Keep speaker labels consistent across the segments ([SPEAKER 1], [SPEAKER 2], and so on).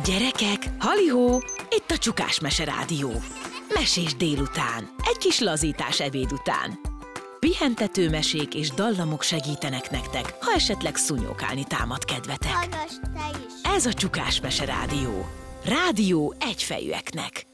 [SPEAKER 1] Gyerekek, halihó, itt a Csukás Mese Rádió. Mesés délután, egy kis lazítás ebéd után. Pihentető mesék és dallamok segítenek nektek, ha esetleg szúnyókálni támad kedvetek.
[SPEAKER 2] Hallgass te is!
[SPEAKER 1] Ez a Csukás Mese Rádió. Rádió egyfejűeknek.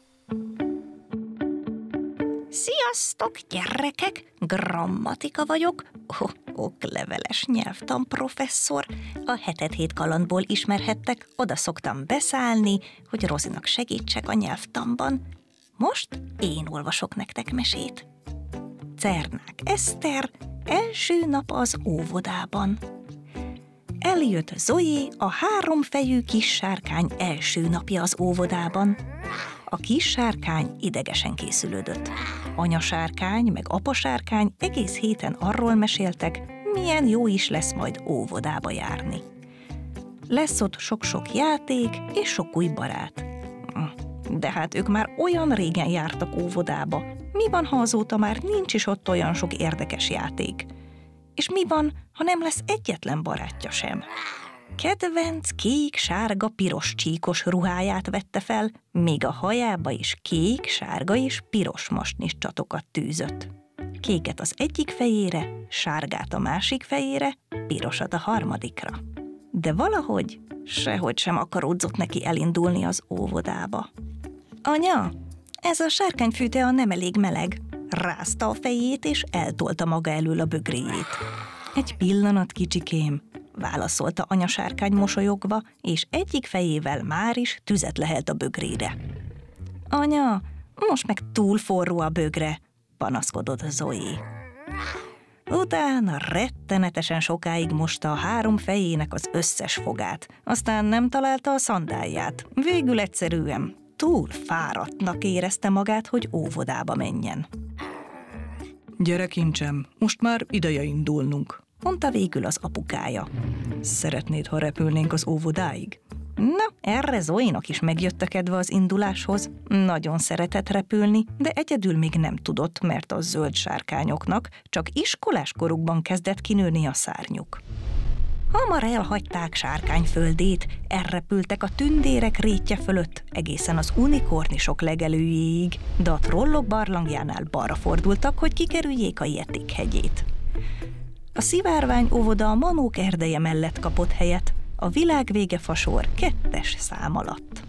[SPEAKER 3] Sziasztok, gyerekek! Grammatika vagyok, okleveles nyelvtanprofesszor. A hetet hét kalandból ismerhettek, oda szoktam beszállni, hogy Rozinak segítsek a nyelvtanban. Most én olvasok nektek mesét. Cernák Eszter, első nap az óvodában. Eljött Zoé, a háromfejű kis sárkány első napja az óvodában. A kis sárkány idegesen készülődött. Anyasárkány meg apasárkány egész héten arról meséltek, milyen jó is lesz majd óvodába járni. Lesz ott sok-sok játék és sok új barát. De hát ők már olyan régen jártak óvodába. Mi van, ha azóta már nincs is ott olyan sok érdekes játék? És mi van, ha nem lesz egyetlen barátja sem? Kedvenc kék, sárga, piros csíkos ruháját vette fel, még a hajába is kék, sárga és piros mostnis csatokat tűzött. Kéket az egyik fejére, sárgát a másik fejére, pirosat a harmadikra. De valahogy sehogy sem akaródzott neki elindulni az óvodába. Anya, ez a sárkányfűtea nem elég meleg. Rázta a fejét és eltolta maga elől a bögréjét. Egy pillanat, kicsikém, válaszolta anyasárkány mosolyogva, és egyik fejével már is tüzet lehelt a bögrére. Anya, most meg túl forró a bögre, panaszkodott Zoé. Utána rettenetesen sokáig mosta a három fejének az összes fogát, aztán nem találta a szandálját. Végül egyszerűen túl fáradtnak érezte magát, hogy óvodába menjen.
[SPEAKER 4] Gyere, kincsem, most már ideje indulnunk,
[SPEAKER 3] mondta végül az apukája.
[SPEAKER 4] Szeretnéd, ha repülnénk az óvodáig?
[SPEAKER 3] Na, erre Zoénak is megjött a kedve az induláshoz. Nagyon szeretett repülni, de egyedül még nem tudott, mert a zöld sárkányoknak csak iskolás korukban kezdett kinőni a szárnyuk. Hamar elhagyták sárkányföldét, elrepültek a tündérek rétje fölött, egészen az unikornisok legelőjéig, de a trollok barlangjánál balra fordultak, hogy kikerüljék a Yetik hegyét. A szivárvány óvoda a manók erdeje mellett kapott helyet, a világvége fasor 2. szám alatt.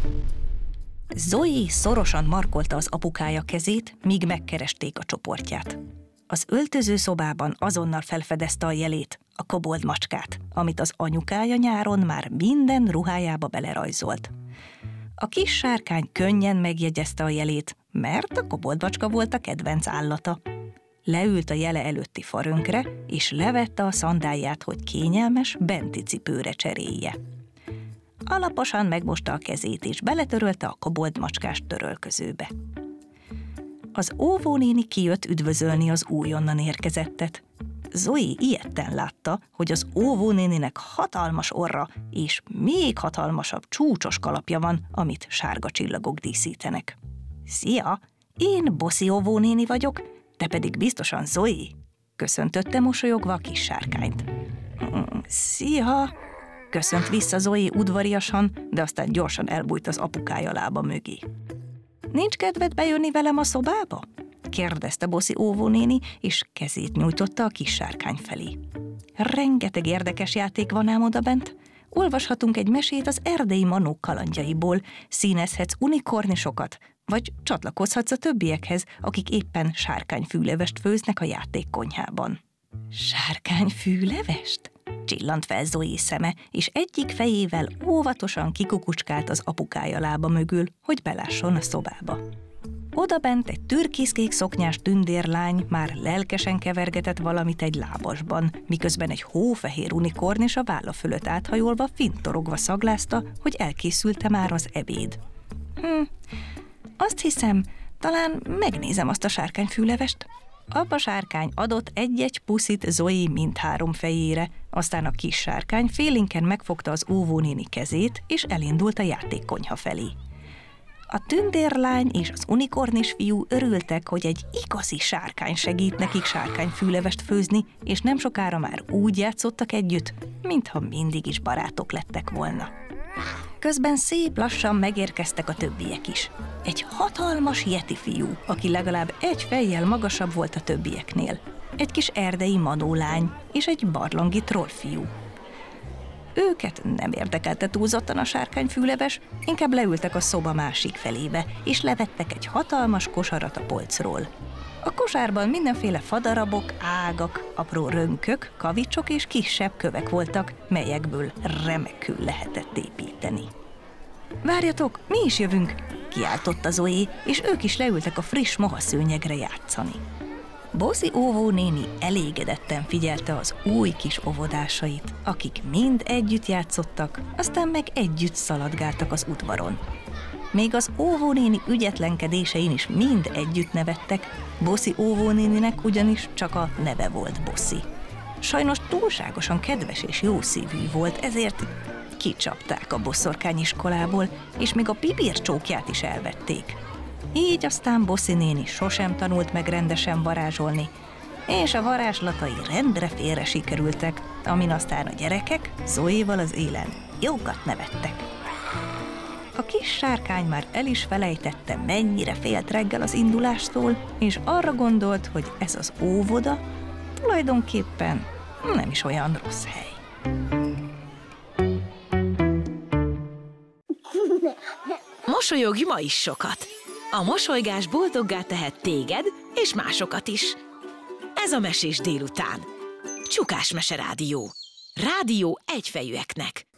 [SPEAKER 3] Zoé szorosan markolta az apukája kezét, míg megkeresték a csoportját. Az öltözőszobában azonnal felfedezte a jelét, a kobold macskát, amit az anyukája nyáron már minden ruhájába belerajzolt. A kis sárkány könnyen megjegyezte a jelét, mert a kobold macska volt a kedvenc állata. Leült a jele előtti farönkre, és levette a szandálját, hogy kényelmes, benti cipőre cserélje. Alaposan megmosta a kezét, és beletörölte a kobold macskás törölközőbe. Az óvónéni kijött üdvözölni az újonnan érkezettet. Zoé ijedten látta, hogy az óvónéninek hatalmas orra és még hatalmasabb csúcsos kalapja van, amit sárga csillagok díszítenek. Szia, én Boszi óvónéni vagyok, te pedig biztosan Zoé, köszöntötte mosolyogva a kis sárkányt. Szia, köszönt vissza Zoé udvariasan, de aztán gyorsan elbújt az apukája lába mögé. Nincs kedved bejönni velem a szobába? kérdezte Boszi óvónéni, és kezét nyújtotta a kis sárkány felé. Rengeteg érdekes játék van ám odabent. Olvashatunk egy mesét az erdei manók kalandjaiból, színezhetsz unikornisokat, vagy csatlakozhatsz a többiekhez, akik éppen sárkányfűlevest főznek a játékkonyhában. Sárkányfűlevest? Csillant fel Zoé szeme, és egyik fejével óvatosan kikukucskált az apukája lába mögül, hogy belásson a szobába. Odabent egy türkiszkék szoknyás tündérlány már lelkesen kevergetett valamit egy lábasban, miközben egy hófehér unikornis a válla fölött áthajolva fintorogva szaglázta, hogy elkészült-e már az ebéd. Azt hiszem, talán megnézem azt a sárkányfűlevest. Apa sárkány adott egy-egy puszit Zoé mindhárom fejére, aztán a kis sárkány félénken megfogta az óvónéni kezét, és elindult a játékkonyha felé. A tündérlány és az unikornis fiú örültek, hogy egy igazi sárkány segít nekik sárkányfűlevest főzni, és nem sokára már úgy játszottak együtt, mintha mindig is barátok lettek volna. Eközben szép lassan megérkeztek a többiek is. Egy hatalmas yeti fiú, aki legalább egy fejjel magasabb volt a többieknél. Egy kis erdei manólány és egy barlangi trollfiú. Őket nem érdekelte túlzottan a sárkányfűleves, inkább leültek a szoba másik felébe, és levettek egy hatalmas kosarat a polcról. A kosárban mindenféle fadarabok, ágak, apró rönkök, kavicsok és kisebb kövek voltak, melyekből remekül lehetett építeni. Várjatok, mi is jövünk! Kiáltotta Zoé, és ők is leültek a friss mohaszőnyegre játszani. Bossy óvónéni elégedetten figyelte az új kis óvodásait, akik mind együtt játszottak, aztán meg együtt szaladgáltak az udvaron. Még az óvónéni ügyetlenkedésein is mind együtt nevettek, Bossy óvónéninek ugyanis csak a neve volt Bossy. Sajnos túlságosan kedves és jószívű volt, ezért kicsapták a boszorkányiskolából, és még a pipírcsókját is elvették. Így aztán Bossy néni sosem tanult meg rendesen varázsolni, és a varázslatai rendre félre sikerültek, amin aztán a gyerekek Zoéval az élen jókat nevettek. A kis sárkány már el is felejtette, mennyire félt reggel az indulástól, és arra gondolt, hogy ez az óvoda tulajdonképpen nem is olyan rossz hely.
[SPEAKER 1] Mosolyogj ma is sokat! A mosolygás boldoggá tehet téged és másokat is. Ez a Mesés délután. Csukás Mese Rádió. Rádió egyfejűeknek.